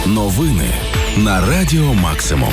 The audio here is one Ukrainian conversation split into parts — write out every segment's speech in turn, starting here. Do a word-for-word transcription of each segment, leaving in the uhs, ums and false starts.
Новини на Радіо Максимум.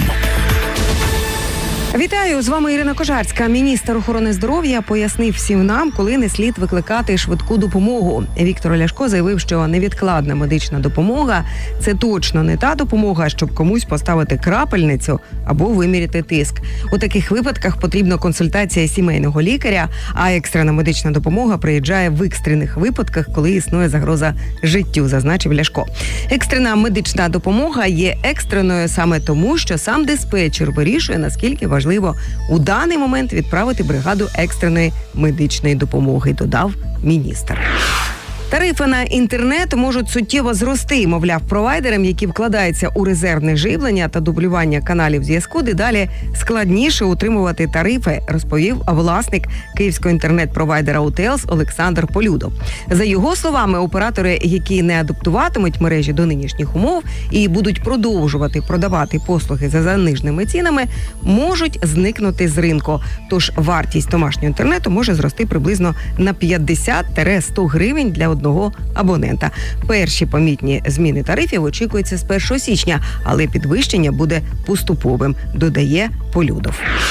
Вітаю, з вами Ірина Кожарська. Міністр охорони здоров'я пояснив всім нам, коли не слід викликати швидку допомогу. Віктор Ляшко заявив, що невідкладна медична допомога – це точно не та допомога, щоб комусь поставити крапельницю або виміряти тиск. У таких випадках потрібна консультація сімейного лікаря, а екстрена медична допомога приїжджає в екстрених випадках, коли існує загроза життю, зазначив Ляшко. Екстрена медична допомога є екстреною саме тому, що сам диспетчер вирішує, наскільки важливо Важливо у даний момент відправити бригаду екстреної медичної допомоги, додав міністр. Тарифи на інтернет можуть суттєво зрости, мовляв, провайдерам, які вкладаються у резервне живлення та дублювання каналів зв'язку, дедалі складніше утримувати тарифи, розповів власник київського інтернет-провайдера УТЕЛС Олександр Полюдов. За його словами, оператори, які не адаптуватимуть мережі до нинішніх умов і будуть продовжувати продавати послуги за заниженими цінами, можуть зникнути з ринку. Тож вартість домашнього інтернету може зрости приблизно на п'ятдесят-сто гривень для одного абонента. Перші помітні зміни тарифів очікуються з першого січня, але підвищення буде поступовим, додає Полюдов.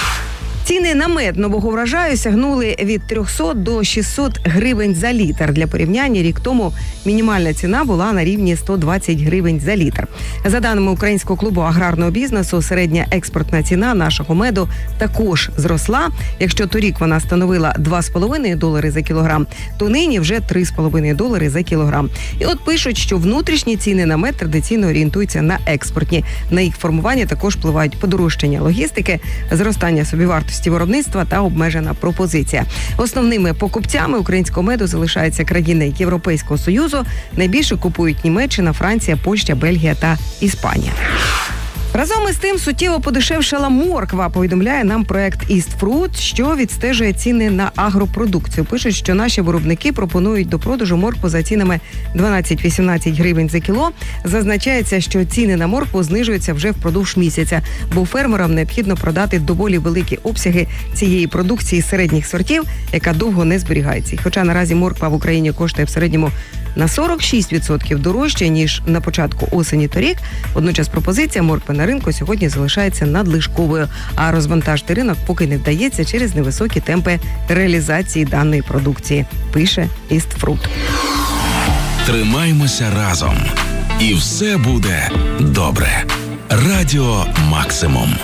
Ціни на мед нового врожаю сягнули від трьохсот до шістсот гривень за літр. Для порівняння, рік тому мінімальна ціна була на рівні сто двадцять гривень за літр. За даними Українського клубу аграрного бізнесу, середня експортна ціна нашого меду також зросла. Якщо торік вона становила два з половиною долари за кілограм, то нині вже три з половиною долари за кілограм. І от пишуть, що внутрішні ціни на мед традиційно орієнтуються на експортні. На їх формування також впливають подорожчання логістики, зростання собівартості виробництва та обмежена пропозиція. Основними покупцями українського меду залишаються країни Європейського Союзу. Найбільше купують Німеччина, Франція, Польща, Бельгія та Іспанія. Разом із тим суттєво подешевшала морква, повідомляє нам проект East Fruit, що відстежує ціни на агропродукцію. Пишуть, що наші виробники пропонують до продажу моркву за цінами дванадцять-вісімнадцять гривень за кіло. Зазначається, що ціни на моркву знижуються вже впродовж місяця, бо фермерам необхідно продати доволі великі обсяги цієї продукції середніх сортів, яка довго не зберігається. Хоча наразі морква в Україні коштує в середньому на сорок шість відсотків дорожче, ніж на початку осені торік. Водночас пропозиція моркви на ринку сьогодні залишається надлишковою, а розвантажити ринок поки не вдається через невисокі темпи реалізації даної продукції, пише East Fruit. Тримаймося разом, і все буде добре. Радіо Максимум.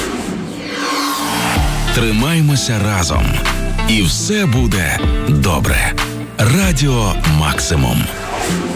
Тримаймося разом, і все буде добре. Радіо Максимум.